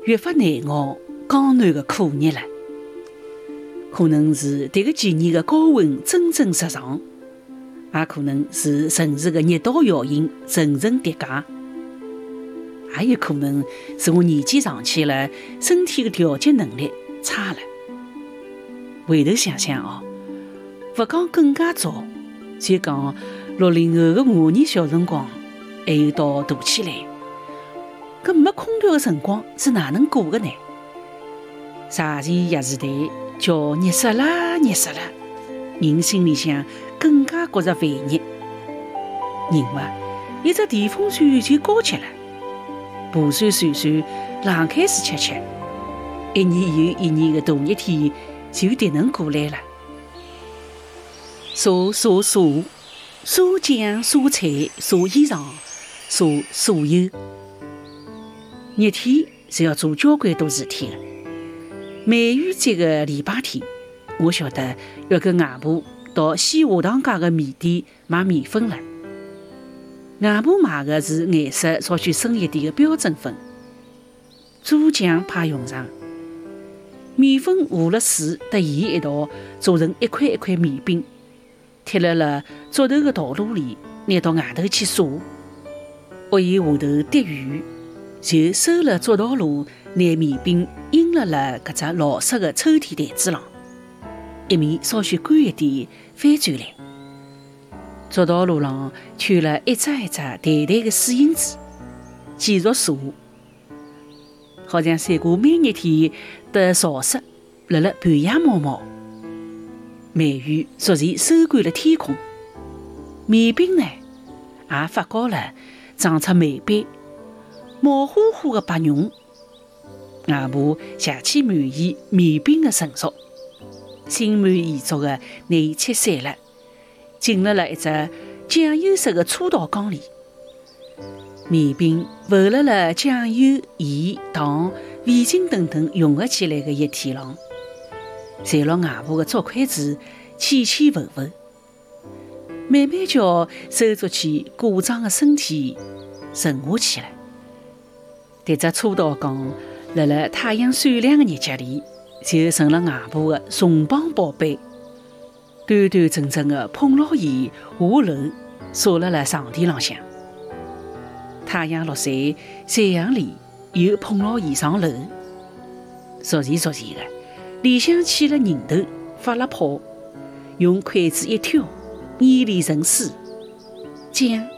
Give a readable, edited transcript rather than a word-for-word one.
越发难熬江南的苦日了。可能是迭个几年的高温蒸蒸日上，也可能是城市的热岛效应层层叠加，也有可能是我年纪上去了，身体的调节能力差了。回头想想哦，勿讲更加早，就讲60后的我年小辰光，还有到大起来，搿没空调的辰光是哪能过的呢？茶前夜市台叫热死啦，热死了，人心里向更加觉着烦热。人嘛，一只电风扇就高级了，蒲扇扇扇，冷开水吃吃，一年又一年的大热天就迭能过来了。杀杀杀，杀酱杀菜杀衣裳杀所有。热天是要做交关多事体的。梅雨节的礼拜天，我晓得要跟外婆到西华堂街的面店买面粉了。外婆买的是颜色稍许深一点的标准粉，做酱派用场。面粉和了水和盐一道做成一块一块面饼，贴了竹头的道路里，拿到外头去晒。屋檐下头滴雨，就收了竹道路，拿面饼印了搿只老式的抽屉台子上，一面稍许干一点，翻转来。竹道路上圈了一只一只淡淡的水印子，继续晒，好像晒过每日天的潮湿，辣半夜毛毛。梅雨逐渐收干了天空，面饼呢也发高了，长出梅斑，毛乎乎的白绒。外婆邪气满意面饼的成熟，心满意足的拿伊切散了，浸了一只酱油色的粗稻缸里。面饼浮了酱油、盐、糖、味精等等融合起来的液体上，缠牢外婆的竹筷子，起起伏伏，慢慢叫手足起鼓胀的身体沉下去了。迭只粗稻缸辣太阳闪亮的日节里，就成了外婆的重磅宝贝，端端正正的捧牢伊下楼，撒辣床垫浪向。太阳落山，夕阳里又捧牢伊上楼，逐渐逐渐的，里向起了人头，发了泡，用筷子一挑，眼里成水，酱